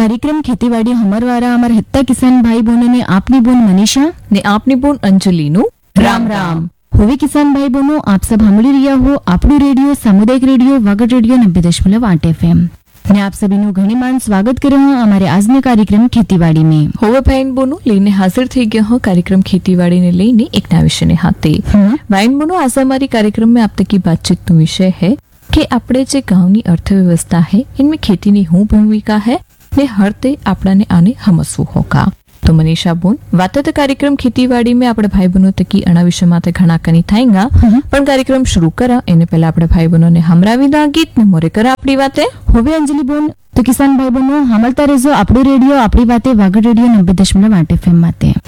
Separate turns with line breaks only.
कार्यक्रम खेतीवाड़ी हमरवारा अमर हत्ता किसान भाई बहनों ने आपनी बोन मनीषा
ने आपनी बोन अंजलि नु
राम राम। होवे किसान भाई बहनों, आप सब सांभળી રહ્યા हो આપણું રેડિયો સામુદાયિક રેડિયો વાગડ રેડિયો 90.8 FM ने आप सभी નું ઘણી માન સ્વાગત કર્યો હું हमारे આજના કાર્યક્રમ ખેતીવાડી में।
होवे भाईन बोनो લઈને હાજર થઈ ગયા हो कार्यक्रम खेतीवाड़ी ने લઈને एक नया विषय ने हाथे। भाईन बोनो, आज हमारी कार्यक्रम में आप तक की बातचीत नो विषय है कि આપણે જે ગામની અર્થવ્યવસ્થા है इनमें खेती ની શું ભૂમિકા है ने हर ते आपणाने आने समझવું होगा। तो मनीषा बोन वाते कार्यक्रम खेतीवाड़ी में આપણે ભાઈ બહેનો તકી અણા વિષય માટે ઘણા કની થાયગા, પણ કાર્યક્રમ શરૂ કરા એને પહેલા આપણે ભાઈ બહેનોને હમરાવી દા ગીત ને મોરે કરા આપણી વાતે।
હવે અંજલિ બોન, તો કિસાન ભાઈ બહેનો સાંભળતા રહેજો આપણું રેડિયો આપણી વાતે વાગડ રેડિયો 90.8 FM માટે।